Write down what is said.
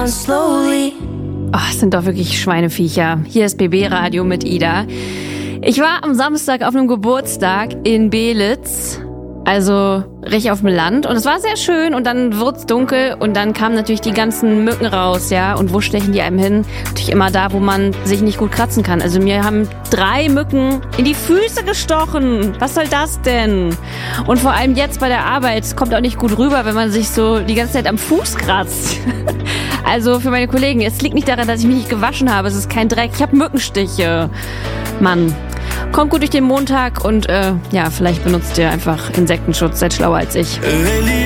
down slowly. Oh, es sind doch wirklich Schweineviecher. Hier ist BB Radio mit Ida. Ich war am Samstag auf einem Geburtstag in Belitz, also richtig auf dem Land, und es war sehr schön und dann wird's dunkel und dann kamen natürlich die ganzen Mücken raus, ja, und wo stechen die einem hin? Natürlich immer da, wo man sich nicht gut kratzen kann. Also mir haben 3 Mücken in die Füße gestochen. Was soll das denn? Und vor allem jetzt bei der Arbeit, es kommt auch nicht gut rüber, wenn man sich so die ganze Zeit am Fuß kratzt. Also für meine Kollegen, es liegt nicht daran, dass ich mich nicht gewaschen habe, es ist kein Dreck, ich habe Mückenstiche. Mann. Kommt gut durch den Montag und ja, vielleicht benutzt ihr einfach Insektenschutz, seid schlauer als ich. Lately